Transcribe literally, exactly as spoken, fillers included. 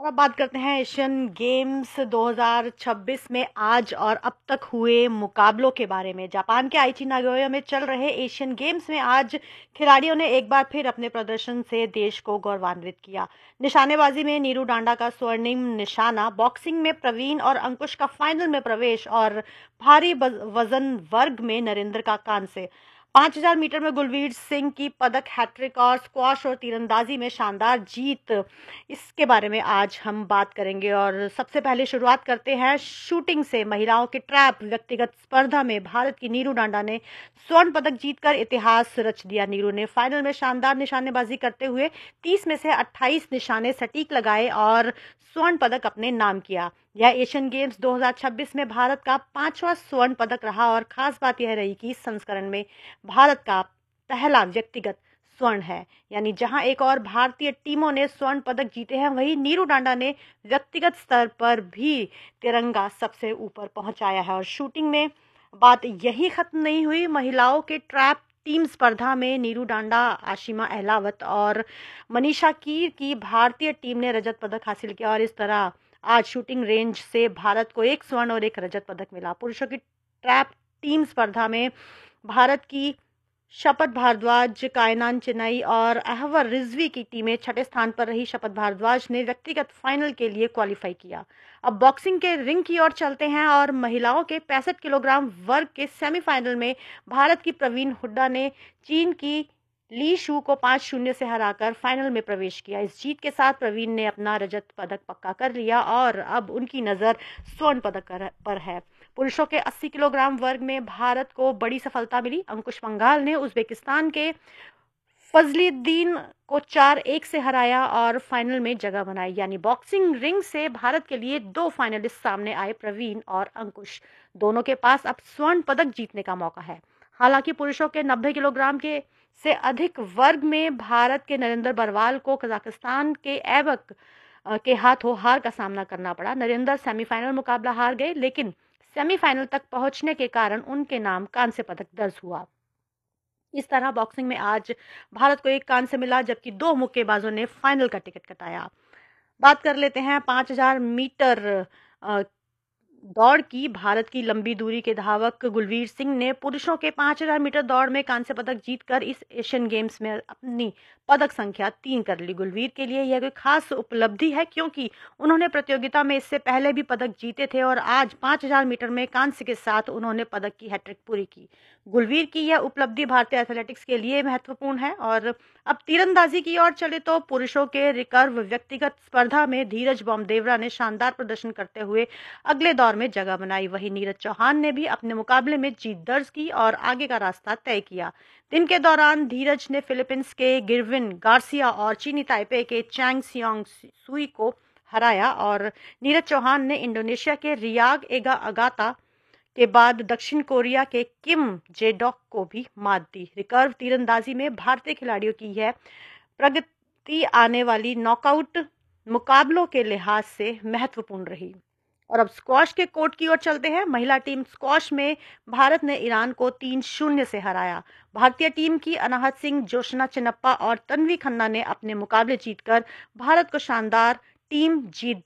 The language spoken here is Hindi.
और अब बात करते हैं एशियन गेम्स दो हज़ार छब्बीस में आज और अब तक हुए मुकाबलों के बारे में। जापान के आइची नागोया में चल रहे एशियन गेम्स में आज खिलाड़ियों ने एक बार फिर अपने प्रदर्शन से देश को गौरवान्वित किया। निशानेबाजी में नीरू डांडा का स्वर्णिम निशाना, बॉक्सिंग में प्रवीण और अंकुश का फाइनल में प्रवेश और भारी वजन वर्ग में नरेंद्र का कांस्य। पांच हजार मीटर में गुलवीर सिंह की पदक हैट्रिक और स्क्वाश और तीरंदाजी में शानदार जीत, इसके बारे में आज हम बात करेंगे। और सबसे पहले शुरुआत करते हैं शूटिंग से। महिलाओं के ट्रैप व्यक्तिगत स्पर्धा में भारत की नीरू डांडा ने स्वर्ण पदक जीतकर इतिहास रच दिया। नीरू ने फाइनल में शानदार निशानेबाजी करते हुए तीस में से अट्ठाईस निशाने सटीक लगाए और स्वर्ण पदक अपने नाम किया। यह एशियन गेम्स दो हज़ार छब्बीस में भारत का पांचवा स्वर्ण पदक रहा और खास बात यह रही कि इस संस्करण में भारत का पहला व्यक्तिगत स्वर्ण है। यानी जहां एक और भारतीय टीमों ने स्वर्ण पदक जीते हैं, वहीं नीरू डांडा ने व्यक्तिगत स्तर पर भी तिरंगा सबसे ऊपर पहुंचाया है। और शूटिंग में बात यही खत्म नहीं हुई। महिलाओं के ट्रैप टीम स्पर्धा में नीरू डांडा, आशिमा अहलावत और मनीषा कीर की भारतीय टीम ने रजत पदक हासिल किया। और इस तरह आज शूटिंग रेंज से भारत को एक स्वर्ण और एक रजत पदक मिला। पुरुषों की ट्रैप टीम स्पर्धा में भारत की शपथ भारद्वाज, कायनान चिनाई और अहवर रिजवी की टीमें छठे स्थान पर रही। शपथ भारद्वाज ने व्यक्तिगत फाइनल के लिए क्वालिफाई किया। अब बॉक्सिंग के रिंग की ओर चलते हैं और महिलाओं के पैंसठ किलोग्राम वर्ग के सेमीफाइनल में भारत की प्रवीण हुड्डा ने चीन की ली शू को पांच शून्य से हराकर फाइनल में प्रवेश किया। इस जीत के साथ प्रवीण ने अपना रजत पदक पक्का कर लिया और अब उनकी नजर स्वर्ण पदक पर है। पुरुषों के अस्सी किलोग्राम वर्ग में भारत को बड़ी सफलता मिली। अंकुश पंघाल ने उज्बेकिस्तान के फजलीद्दीन को चार एक से हराया और फाइनल में जगह बनाई। यानी बॉक्सिंग रिंग से भारत के लिए दो फाइनलिस्ट सामने आए, प्रवीण और अंकुश। दोनों के पास अब स्वर्ण पदक जीतने का मौका है। हालांकि पुरुषों के नब्बे किलोग्राम के से अधिक वर्ग में भारत के नरेंद्र बरवाल को कजाकिस्तान के ऐबक के हाथों हार का सामना करना पड़ा। नरेंद्र सेमीफाइनल मुकाबला हार गए, लेकिन सेमीफाइनल तक पहुंचने के कारण उनके नाम कांस्य पदक दर्ज हुआ। इस तरह बॉक्सिंग में आज भारत को एक कांस्य मिला, जबकि दो मुक्केबाजों ने फाइनल का टिकट कटाया। बात कर लेते हैं पांच हजार मीटर दौड़ की। भारत की लंबी दूरी के धावक गुलवीर सिंह ने पुरुषों के पांच हजार मीटर दौड़ में कांस्य पदक जीतकर इस एशियन गेम्स में अपनी पदक संख्या तीन कर ली। गुलवीर के लिए यह कोई खास उपलब्धि है, क्योंकि उन्होंने प्रतियोगिता में इससे पहले भी पदक जीते थे और आज पांच हजार मीटर में कांस्य के साथ उन्होंने पदक की हैट्रिक पूरी की। गुलवीर की यह उपलब्धि भारतीय एथलेटिक्स के लिए महत्वपूर्ण है। और अब तीरंदाजी की ओर चले तो पुरुषों के रिकर्व व्यक्तिगत स्पर्धा में धीरज बॉम्बदेवरा ने शानदार प्रदर्शन करते हुए अगले दौर में जगह बनाई। वहीं नीरज चौहान ने भी अपने मुकाबले में जीत दर्ज की और आगे का रास्ता तय किया। दिन के दौरान धीरज ने फिलीपींस के गिरविन गार्सिया और चीनी ताइपे के चैंग सियोंग सुई को हराया और नीरज चौहान ने इंडोनेशिया के रियाग एगा अगाता के बाद दक्षिण कोरिया के किम जेडॉक को भी मात दी। रिकर्व तीरंदाजी में भारतीय खिलाड़ियों की यह प्रगति आने वाली नॉकआउट मुकाबलों के लिहाज से महत्वपूर्ण रही। और अब स्क्वाश के कोर्ट की ओर चलते हैं। महिला टीम स्क्वाश में भारत ने ईरान को तीन शून्य से हराया। भारतीय टीम की अनाहत सिंह, जोशना चिनप्पा और तन्वी खन्ना ने अपने मुकाबले जीतकर भारत को शानदार टीम जीत